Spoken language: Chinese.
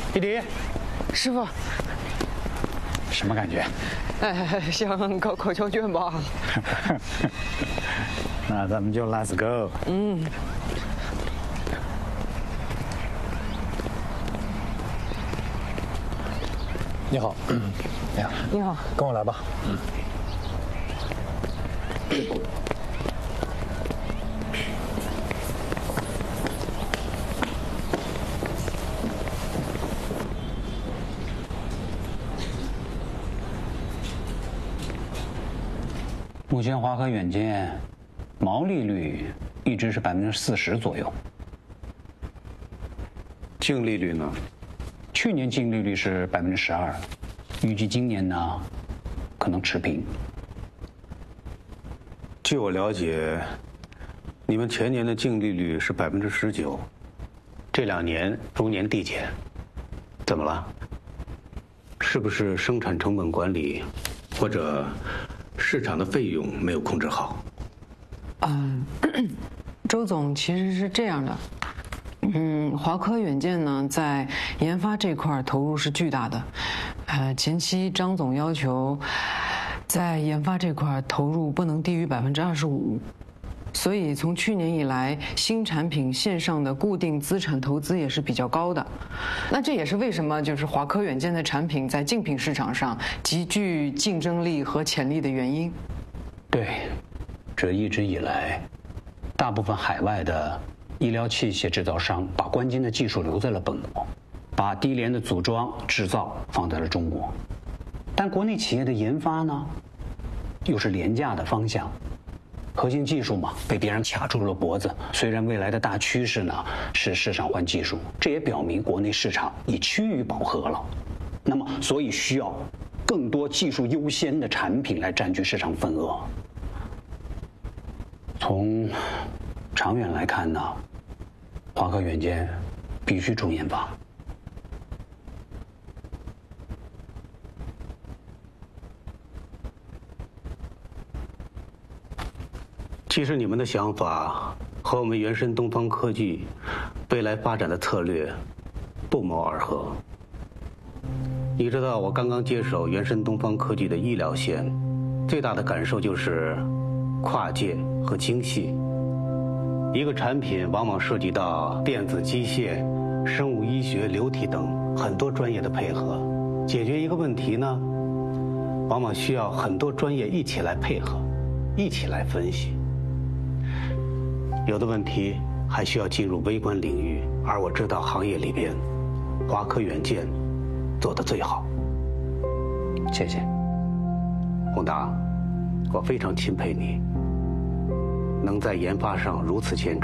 弟弟， 师傅， 什么感觉？ 像考口交卷吧。 那咱们就 Let's go。 你好，你好， 你好， 跟我来吧。 目前华科远见毛利率一直是40%左右， 净利率呢？ 去年净利率是12%，预计今年呢可能持平。 据我了解，你们前年的净利率是19%，这2年逐年递减，怎么了？是不是生产成本管理，或者市场的费用没有控制好？ 周总其实是这样的，华科远见呢在研发这块投入是巨大的，前期张总要求在研发这块投入不能低于25%，所以从去年以来，新产品线上的固定资产投资也是比较高的。那这也是为什么就是华科远见的产品在竞品市场上极具竞争力和潜力的原因。 对，这一直以来，大部分海外的医疗器械制造商把关键的技术留在了本国，把低廉的组装制造放在了中国，但国内企业的研发呢，又是廉价的方向。核心技术嘛，被别人卡住了脖子。虽然未来的大趋势呢是市场换技术，这也表明国内市场已趋于饱和了。那么，所以需要更多技术优先的产品来占据市场份额。从长远来看呢，华科远见必须重研发。 其实你们的想法和我们原神东方科技未来发展的策略不谋而合。你知道，我刚刚接手原神东方科技的医疗线，最大的感受就是跨界和精细。一个产品往往涉及到电子机械、生物医学、流体等很多专业的配合。解决一个问题呢，往往需要很多专业一起来配合，一起来分析。有的问题还需要进入微观领域，而我知道行业里边，华科远见做得最好。 谢谢， 宏达，我非常钦佩你，能在研发上如此坚持。